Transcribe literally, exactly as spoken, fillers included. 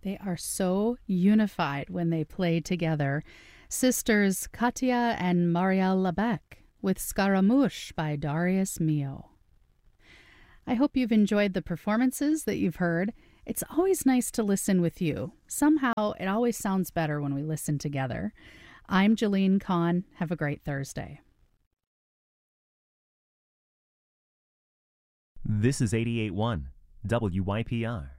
They are so unified when they play together. Sisters Katia and Marielle Lebec with Scaramouche by Darius Milhaud. I hope you've enjoyed the performances that you've heard. It's always nice to listen with you. Somehow, it always sounds better when we listen together. I'm Jolene Kahn. Have a great Thursday. This is eighty-eight point one W Y P R.